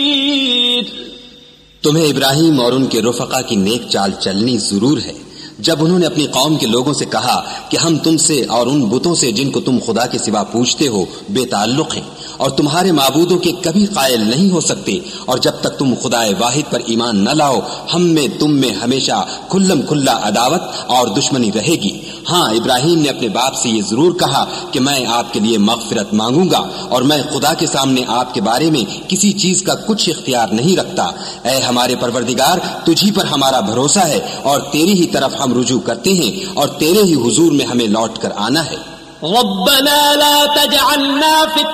तुम्हें इब्राहिम और उनके रुफका की नेक चाल चलनी जरूर है जब उन्होंने अपनी कौम के लोगों से कहा कि हम तुमसे और उन बुतों से जिनको तुम खुदा के सिवा पूजते हो बेताल्लुक हैं और तुम्हारे माबूदों के कभी कायल नहीं हो सकते, और जब तक तुम खुदाए वाहिद पर ईमान न लाओ हम में तुम में हमेशा खुल्लम खुल्ला अदावत और दुश्मनी रहेगी। हाँ, इब्राहिम ने अपने बाप से ये जरूर कहा कि मैं आपके लिए मगफिरत मांगूंगा और मैं खुदा के सामने आपके बारे में किसी चीज का कुछ इख्तियार नहीं रखता। ऐ हमारे परवरदिगार, तुझी पर हमारा भरोसा है और तेरी ही तरफ हम रुजू करते हैं और तेरे ही हुजूर में हमें लौट कर आना है।